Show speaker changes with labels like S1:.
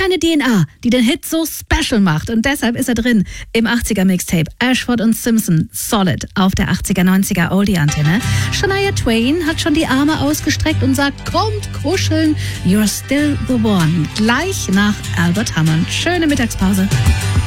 S1: seine DNA, die den Hit so special macht. Und deshalb ist er drin im 80er-Mixtape. Ashford und Simpson, Solid, auf der 80er-90er Oldie-Antenne. Shania Twain hat schon die Arme ausgestreckt und sagt, kommt kuscheln, you're still the one. Gleich nach Albert Hammond. Schöne Mittagspause.